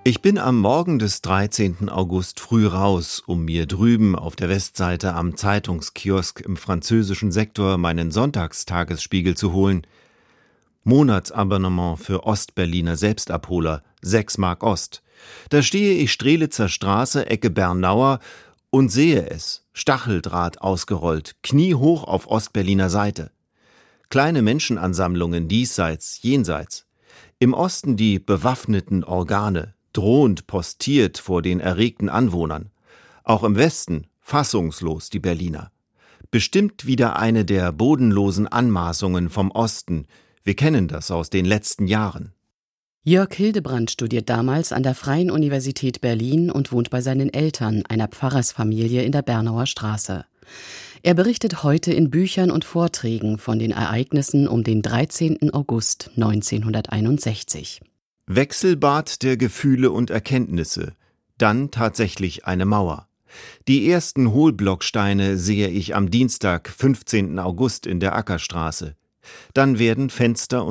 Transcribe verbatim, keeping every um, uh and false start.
Ich bin am Morgen des dreizehnten August früh raus, um mir drüben auf der Westseite am Zeitungskiosk im französischen Sektor meinen Sonntagstagesspiegel zu holen. Monatsabonnement für Ostberliner Selbstabholer, sechs Mark Ost. Da stehe ich Strelitzer Straße, Ecke Bernauer und sehe es, Stacheldraht ausgerollt, kniehoch auf Ostberliner Seite. Kleine Menschenansammlungen diesseits, jenseits. Im Osten die bewaffneten Organe, drohend postiert vor den erregten Anwohnern. Auch im Westen fassungslos die Berliner. Bestimmt wieder eine der bodenlosen Anmaßungen vom Osten. Wir kennen das aus den letzten Jahren. Jörg Hildebrandt studiert damals an der Freien Universität Berlin und wohnt bei seinen Eltern, einer Pfarrersfamilie in der Bernauer Straße. Er berichtet heute in Büchern und Vorträgen von den Ereignissen um den dreizehnten August neunzehnhunderteinundsechzig. Wechselbad der Gefühle und Erkenntnisse, dann tatsächlich eine Mauer. Die ersten Hohlblocksteine sehe ich am Dienstag, fünfzehnten August in der Ackerstraße. Dann werden Fenster